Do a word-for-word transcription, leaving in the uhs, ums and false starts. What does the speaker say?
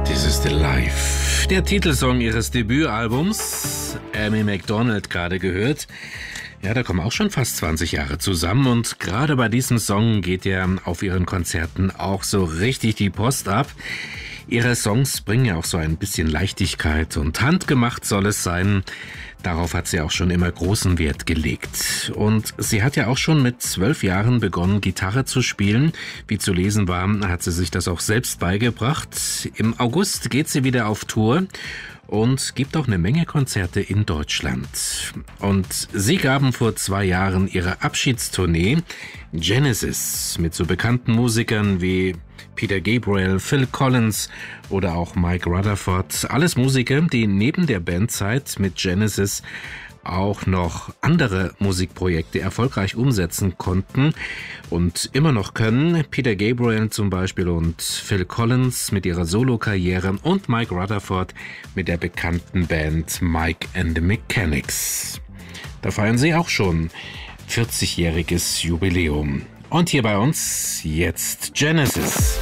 This is the Life. Der Titelsong ihres Debütalbums, Amy Macdonald, gerade gehört. Ja, da kommen auch schon fast zwanzig Jahre zusammen und gerade bei diesem Song geht ja auf ihren Konzerten auch so richtig die Post ab. Ihre Songs bringen ja auch so ein bisschen Leichtigkeit und handgemacht soll es sein. Darauf hat sie auch schon immer großen Wert gelegt. Und sie hat ja auch schon mit zwölf Jahren begonnen, Gitarre zu spielen. Wie zu lesen war, hat sie sich das auch selbst beigebracht. Im August geht sie wieder auf Tour und gibt auch eine Menge Konzerte in Deutschland. Und sie gaben vor zwei Jahren ihre Abschiedstournee Genesis mit so bekannten Musikern wie Peter Gabriel, Phil Collins oder auch Mike Rutherford. Alles Musiker, die neben der Bandzeit mit Genesis auch noch andere Musikprojekte erfolgreich umsetzen konnten und immer noch können. Peter Gabriel zum Beispiel und Phil Collins mit ihrer Solokarriere und Mike Rutherford mit der bekannten Band Mike and the Mechanics. Da feiern sie auch schon vierzigjähriges Jubiläum. Und hier bei uns jetzt Genesis.